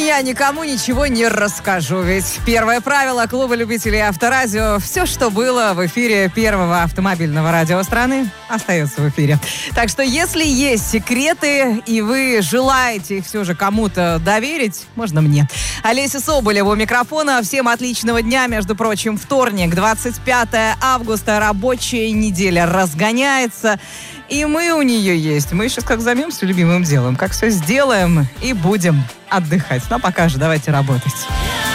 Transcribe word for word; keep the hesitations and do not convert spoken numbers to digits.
я никому ничего не расскажу. Ведь первое правило клуба любителей авторадио: все, что было в эфире первого автомобильного радио страны, остается в эфире. Так что, если есть секреты, и вы желаете их все же кому-то доверить, можно мне. Олеся Соболева у микрофона. Всем отличного дня. Между прочим, вторник, двадцать пятое августа, рабочая неделя разгоняется. И мы у нее есть. Мы сейчас как займемся любимым делом, как все сделаем и будем отдыхать. Ну а пока же давайте работать.